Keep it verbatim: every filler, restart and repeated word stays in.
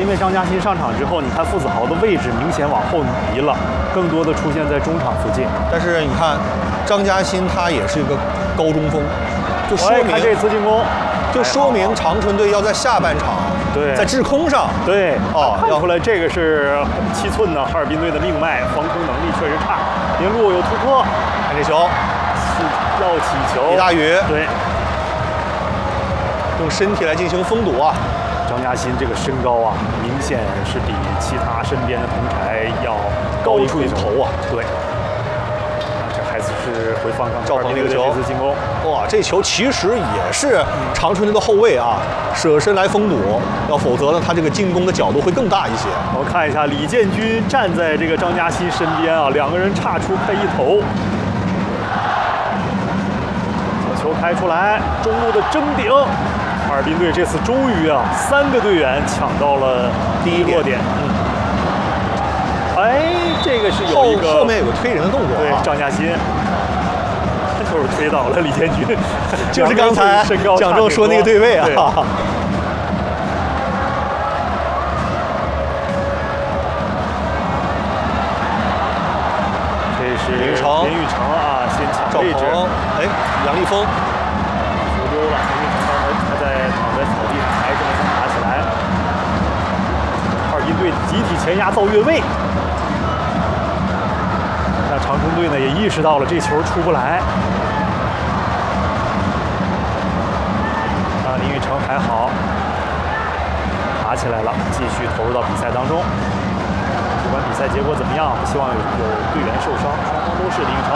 因为张家欣上场之后，你看傅子豪的位置明显往后移了，更多的出现在中场附近。 但是你看，张家欣他也是一个高中锋，就说明看这次进攻， 就说明长春队要在下半场对在制空上对哦， 看出来这个是七寸的哈尔滨队的命脉，防空能力确实差。林路有突破， 看这球， 要起球， 李大宇对， 用身体来进行封堵啊。 张家欣这个身高啊，明显是比其他身边的同台要高出一头啊。对，这还是回放上赵鹏这个球， 这次进攻， 哇，这球其实也是长春队的后卫啊，舍身来封堵，要否则呢，他这个进攻的角度会更大一些。 我们看一下李建军站在这个张家欣身边啊，两个人差出快一头。小球开出来，中路的争顶。哈尔滨队这次终于啊，三个队员抢到了第一落点。嗯，哎，这个是有一个后后面有个推人的动作、啊， 对，张家欣，就是推倒了李建军， 就是刚才蒋正说那个对位啊。 这是林宇成， 林宇成啊，先抢位置。 哎，杨立峰球丢了，林宇成刚才还在躺在草地上，还是没能打起来。哈尔滨队集体前压造越位。那长春队呢也意识到了这球出不来。啊，林宇成还好，打起来了，继续投入到比赛当中。不管比赛结果怎么样，希望有有队员受伤，双方都是林宇成。